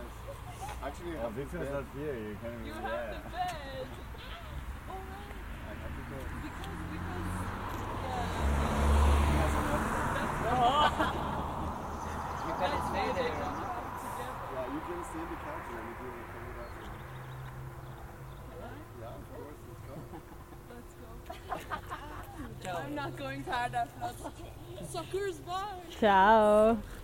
Actually, Well, Victor's not here. You can't even. You have the bed. Oh no. I have to go. Because You gotta stay there. Yeah, you can stay in the couch and we do it from the bathroom. Yeah, of course, let's go. I'm not going tired after that. Suckers, bye. Ciao.